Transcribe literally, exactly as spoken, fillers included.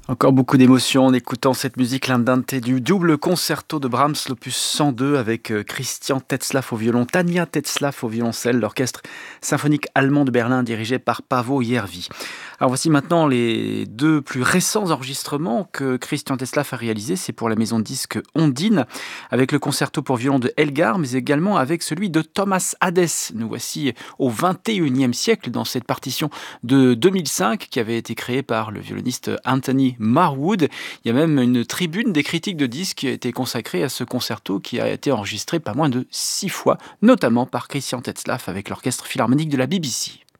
Encore beaucoup d'émotions en écoutant cette musique, l'Andante du double concerto de Brahms, l'opus cent deux, avec euh, Christian Tetzlaff au violon, Tania Tetzlaff au violoncelle, l'orchestre symphonique allemand de Berlin dirigé par Paavo Järvi. Alors voici maintenant les deux plus récents enregistrements que Christian Tetzlaff a réalisés. C'est pour la maison de disques Ondine, avec le concerto pour violon de Elgar, mais également avec celui de Thomas Hadès. Nous voici au vingt et unième siècle dans cette partition de deux mille cinq qui avait été créée par le violoniste Anthony Marwood. Il y a même une tribune des critiques de disques qui a été consacrée à ce concerto qui a été enregistré pas moins de six fois, notamment par Christian Tetzlaff avec l'orchestre philharmonique de la B B C.